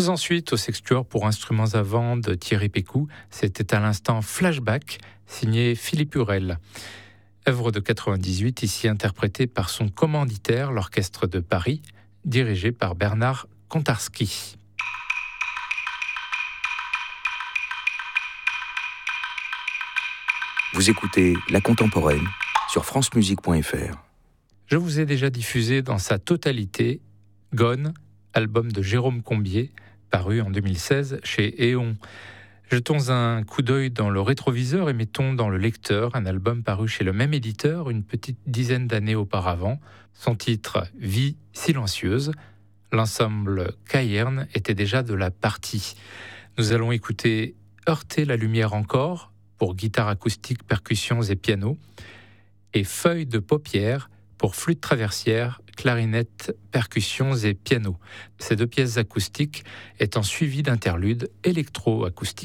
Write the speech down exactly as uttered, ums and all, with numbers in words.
Faisant suite au sextuor pour instruments à vent de Thierry Pécou, c'était à l'instant Flashback, signé Philippe Hurel. Œuvre de quatre-vingt-dix-huit, ici interprétée par son commanditaire, l'Orchestre de Paris, dirigé par Bernard Kontarski. Vous écoutez La Contemporaine sur france musique point f r. Je vous ai déjà diffusé dans sa totalité Gone, album de Jérôme Combier, paru en deux mille seize chez Éon. Jetons un coup d'œil dans le rétroviseur et mettons dans le lecteur un album paru chez le même éditeur une petite dizaine d'années auparavant. Son titre « Vie silencieuse ». L'ensemble Caïrn était déjà de la partie. Nous allons écouter « Heurter la lumière encore » pour guitare acoustique, percussions et piano, et « Feuilles de paupières » pour flûte traversière, clarinette, percussions et piano. Ces deux pièces acoustiques étant suivies d'interludes électro-acoustiques.